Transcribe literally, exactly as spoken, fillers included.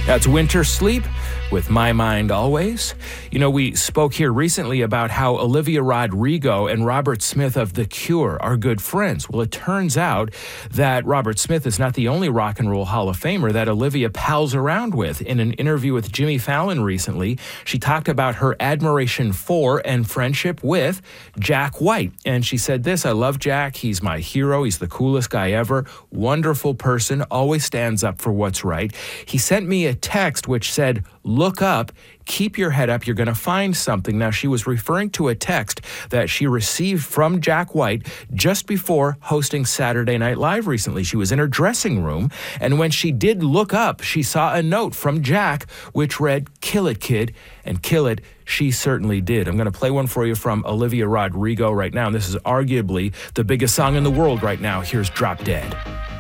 That's Winter Sleep with My Mind Always. You know, we spoke here recently about how Olivia Rodrigo and Robert Smith of The Cure are good friends. Well, it turns out that Robert Smith is not the only Rock and Roll Hall of Famer that Olivia pals around with. In an interview with Jimmy Fallon recently, she talked about her admiration for and friendship with Jack White. And she said this: "I love Jack. He's my hero. He's the coolest guy ever. Wonderful person. Always stands up for what's right. He sent me a text which said, 'Look up, keep your head up, you're going to find something.'" Now, she was referring to a text that she received from Jack White just before hosting Saturday Night Live recently. She was in her dressing room, and when she did look up, she saw a note from Jack which read, "Kill it, kid," and kill it she certainly did. I'm going to play one for you from Olivia Rodrigo right now, and this is arguably the biggest song in the world right now. Here's Drop Dead.